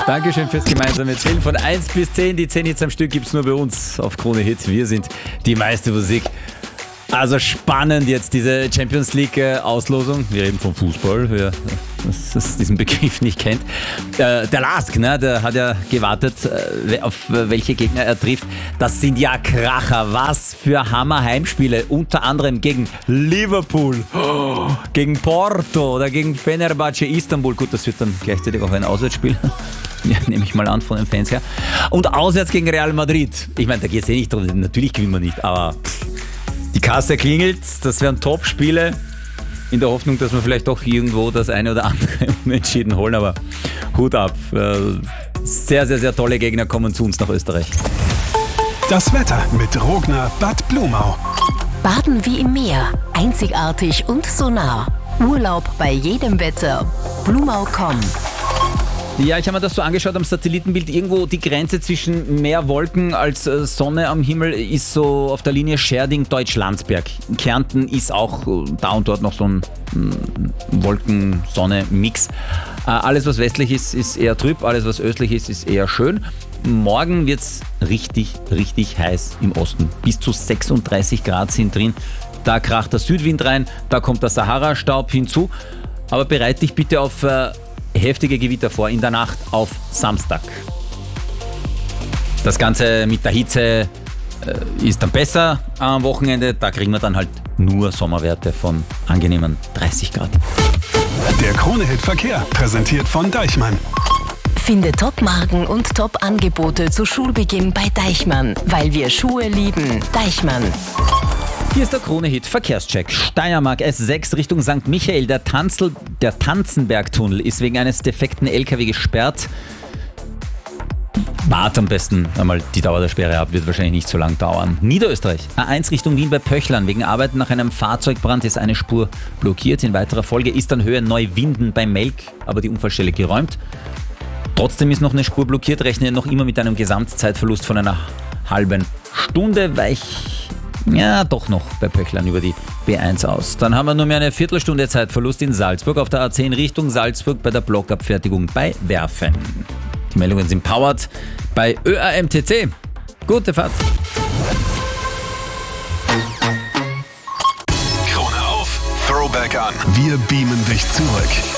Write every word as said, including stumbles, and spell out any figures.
Dankeschön fürs gemeinsame Zählen. Von eins bis zehn, die zehn Hits am Stück gibt es nur bei uns auf Krone Hit. Wir sind die meiste Musik. Also spannend jetzt diese Champions League äh, Auslosung. Wir reden vom Fußball, wer das, diesen Begriff nicht kennt. Äh, der Lask, ne, der hat ja gewartet, äh, auf welche Gegner er trifft. Das sind ja Kracher. Was für Hammer-Heimspiele. Unter anderem gegen Liverpool, oh, gegen Porto oder gegen Fenerbahce Istanbul. Gut, das wird dann gleichzeitig auch ein Auswärtsspiel. Ja, nehme ich mal an von den Fans her. Und auswärts gegen Real Madrid. Ich meine, da geht es eh nicht drum. Natürlich gewinnen wir nicht, aber die Kasse klingelt, das wären Top-Spiele, in der Hoffnung, dass wir vielleicht doch irgendwo das eine oder andere unentschieden holen, aber Hut ab. Sehr, sehr, sehr tolle Gegner kommen zu uns nach Österreich. Das Wetter mit Rogner Bad Blumau. Baden wie im Meer, einzigartig und so nah. Urlaub bei jedem Wetter. Blumau punkt com. Ja, ich habe mir das so angeschaut am Satellitenbild. Irgendwo die Grenze zwischen mehr Wolken als Sonne am Himmel ist so auf der Linie Scherding-Deutschlandsberg. Kärnten ist auch da und dort noch so ein Wolken-Sonne-Mix. Alles, was westlich ist, ist eher trüb. Alles, was östlich ist, ist eher schön. Morgen wird es richtig, richtig heiß im Osten. Bis zu sechsunddreißig Grad sind drin. Da kracht der Südwind rein, da kommt der Sahara-Staub hinzu. Aber bereite dich bitte auf äh, heftige Gewitter vor in der Nacht auf Samstag. Das Ganze mit der Hitze äh, ist dann besser am Wochenende. Da kriegen wir dann halt nur Sommerwerte von angenehmen dreißig Grad. Der Krone-Hit Verkehr, präsentiert von Deichmann. Finde Top-Marken und Top-Angebote zu Schulbeginn bei Deichmann, weil wir Schuhe lieben. Deichmann. Hier ist der Krone-Hit Verkehrscheck. Steiermark S sechs Richtung Sankt Michael. Der, Tanzel, der Tanzenbergtunnel ist wegen eines defekten L K W gesperrt. Wart am besten einmal die Dauer der Sperre ab, wird wahrscheinlich nicht so lang dauern. Niederösterreich. A eins Richtung Wien bei Pöchlern. Wegen Arbeiten nach einem Fahrzeugbrand ist eine Spur blockiert. In weiterer Folge ist dann Höhe Neuwinden bei Melk, aber die Unfallstelle geräumt. Trotzdem ist noch eine Spur blockiert. Rechne noch immer mit einem Gesamtzeitverlust von einer halben Stunde. Weich Ja, doch noch bei Pöchlern über die B eins aus. Dann haben wir nur mehr eine Viertelstunde Zeitverlust in Salzburg auf der A zehn Richtung Salzburg bei der Blockabfertigung bei Werfen. Die Meldungen sind powered bei Ö A M T C. Gute Fahrt. Krone auf, Throwback an. Wir beamen dich zurück.